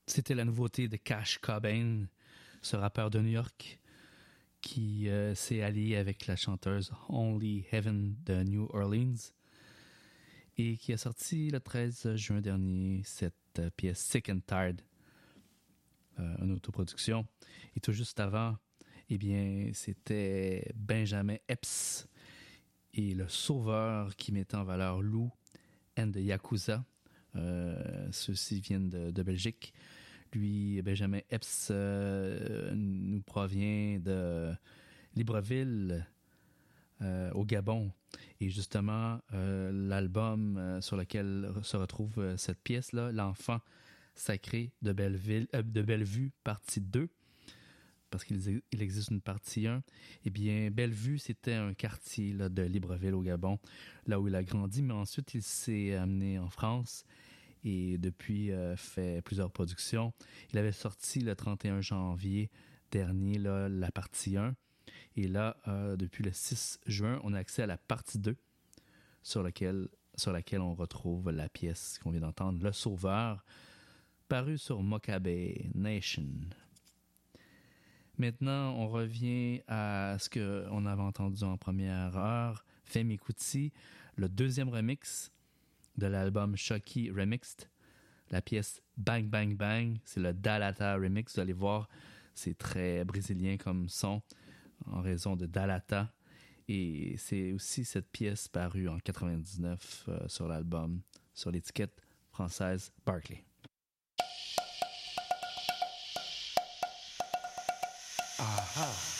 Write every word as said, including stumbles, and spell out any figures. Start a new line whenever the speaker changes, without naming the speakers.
C'était la nouveauté de Cash Cobain, ce rappeur de New York qui euh, s'est allié avec la chanteuse Only Heaven de New Orleans et qui a sorti le treize juin dernier cette euh, pièce Sick and Tired, euh, une autoproduction. Et tout juste avant, eh bien, c'était Benjamin Epps et le Sauveur qui mettait en valeur Lou and the Yakuza. Euh, ceux-ci viennent de, de Belgique. Lui, Benjamin Epps, euh, nous provient de Libreville, euh, au Gabon. Et justement, euh, l'album euh, sur lequel se retrouve euh, cette pièce-là, L'Enfant sacré de Belleville, euh, de Bellevue, partie deux, parce qu'il il existe une partie un, eh bien, Bellevue, c'était un quartier là, de Libreville au Gabon, là où il a grandi, mais ensuite, il s'est amené en France et depuis, euh, fait plusieurs productions. Il avait sorti le trente et un janvier dernier là, la partie un, et là, euh, depuis le six juin, on a accès à la partie deux, sur laquelle, sur laquelle on retrouve la pièce qu'on vient d'entendre, Le Sauveur, paru sur Mokabe Nation. Maintenant, on revient à ce qu'on avait entendu en première heure, Femi Kuti, le deuxième remix de l'album Shocky Remixed. La pièce Bang Bang Bang, c'est le Dalata Remix. Vous allez voir, c'est très brésilien comme son en raison de Dalata. Et c'est aussi cette pièce parue en quatre-vingt-dix-neuf euh, sur l'album, sur l'étiquette française Barclay.
Aha.